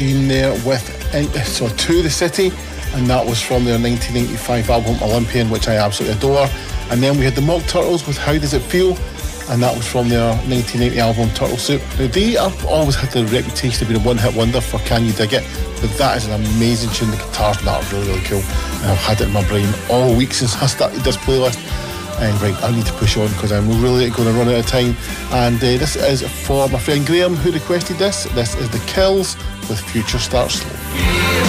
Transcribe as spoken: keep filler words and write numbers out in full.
Jean there with so To the City, and that was from their nineteen eighty-five album Olympian, which I absolutely adore. And then we had the Mock Turtles with How Does It Feel, and that was from their nineteen eighty album Turtle Soup. Now they have always had the reputation of being a one-hit wonder for Can You Dig It, but that is an amazing tune. The guitars and that are really, really cool, and I've had it in my brain all week since I started this playlist. And right, I need to push on because I'm really going to run out of time. And uh, this is for my friend Graham, who requested this. This is The Kills with Future Starts Slow.